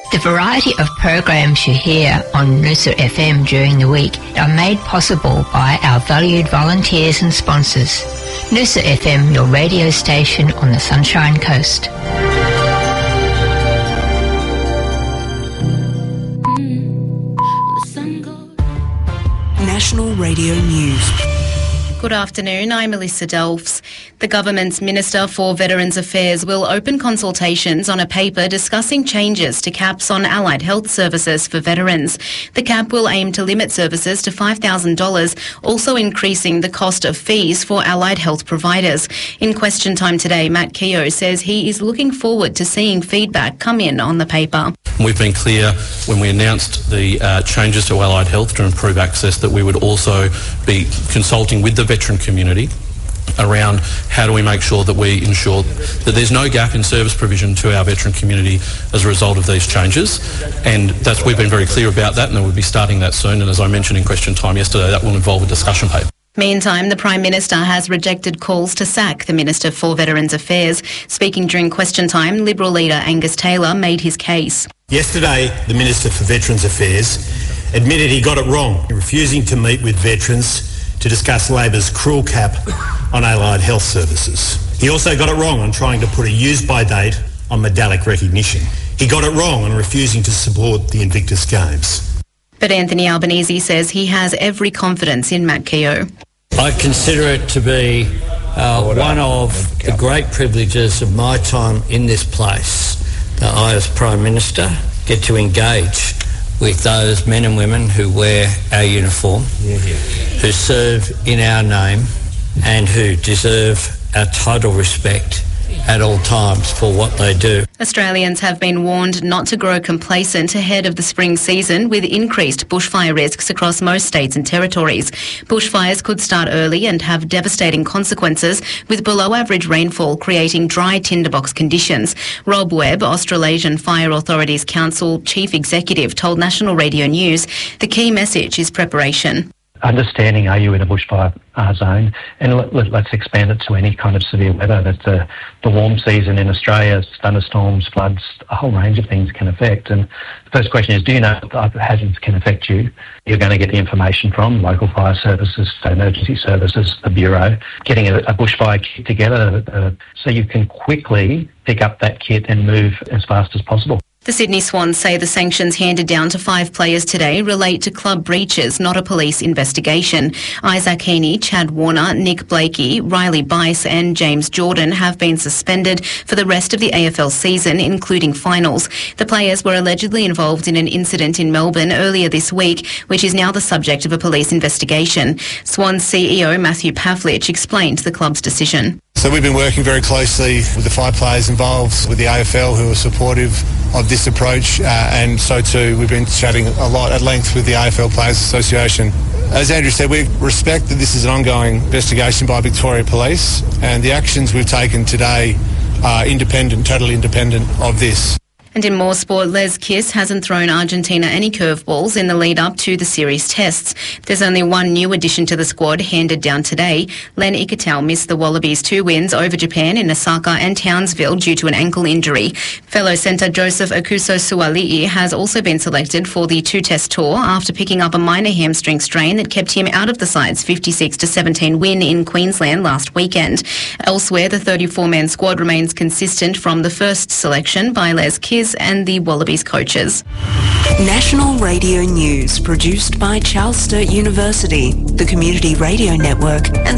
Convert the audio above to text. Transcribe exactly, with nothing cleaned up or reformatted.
The variety of programs you hear on Noosa F M during the week are made possible by our valued volunteers and sponsors. Noosa F M, your radio station on the Sunshine Coast. National Radio News. Good afternoon, I'm Melissa Delfs. The government's Minister for Veterans Affairs will open consultations on a paper discussing changes to caps on allied health services for veterans. The cap will aim to limit services to five thousand dollars, also increasing the cost of fees for allied health providers. In question time today, Matt Keogh says he is looking forward to seeing feedback come in on the paper. We've been clear when we announced the uh, changes to allied health to improve access that we would also be consulting with the veteran community around how do we make sure that we ensure that there's no gap in service provision to our veteran community as a result of these changes. And that's, we've been very clear about that, and we'll be starting that soon. And as I mentioned in question time yesterday, that will involve a discussion paper. Meantime, the Prime Minister has rejected calls to sack the Minister for Veterans Affairs. Speaking during question time, Liberal leader Angus Taylor made his case. Yesterday, the Minister for Veterans Affairs admitted he got it wrong, refusing to meet with veterans to discuss Labor's cruel cap on allied health services. He also got it wrong on trying to put a use-by date on medallic recognition. He got it wrong on refusing to support the Invictus Games. But Anthony Albanese says he has every confidence in Matt Keogh. I consider it to be uh, one of the great privileges of my time in this place that I, as Prime Minister, get to engage with those men and women who wear our uniform, who serve in our name and who deserve our total respect at all times for what they do. Australians have been warned not to grow complacent ahead of the spring season, with increased bushfire risks across most states and territories. Bushfires could start early and have devastating consequences, with below-average rainfall creating dry tinderbox conditions. Rob Webb, Australasian Fire Authorities Council Chief Executive, told National Radio News the key message is preparation. Understanding, are you in a bushfire uh, zone? And let, let, let's expand it to any kind of severe weather. That the, the warm season in Australia, thunderstorms, floods, a whole range of things can affect. And the first question is, do you know that hazards can affect you? You're going to get the information from local fire services, emergency services, the Bureau, getting a, a bushfire kit together uh, so you can quickly pick up that kit and move as fast as possible. The Sydney Swans say the sanctions handed down to five players today relate to club breaches, not a police investigation. Isaac Heaney, Chad Warner, Nick Blakey, Riley Bice and James Jordan have been suspended for the rest of the A F L season, including finals. The players were allegedly involved in an incident in Melbourne earlier this week, which is now the subject of a police investigation. Swans C E O Matthew Pavlich explained the club's decision. So we've been working very closely with the five players involved, with the A F L who are supportive of this approach, uh, and so too we've been chatting a lot at length with the A F L Players Association. As Andrew said, we respect that this is an ongoing investigation by Victoria Police, and the actions we've taken today are independent, totally independent of this. And in more sport, Les Kiss hasn't thrown Argentina any curveballs in the lead-up to the series tests. There's only one new addition to the squad handed down today. Len Ikitau missed the Wallabies' two wins over Japan in Osaka and Townsville due to an ankle injury. Fellow centre Joseph Akuso-Suali'i has also been selected for the two-test tour after picking up a minor hamstring strain that kept him out of the side's fifty-six to seventeen win in Queensland last weekend. Elsewhere, the thirty-four man squad remains consistent from the first selection by Les Kiss and the Wallabies coaches. National Radio News, produced by Charles Sturt University, the Community Radio Network and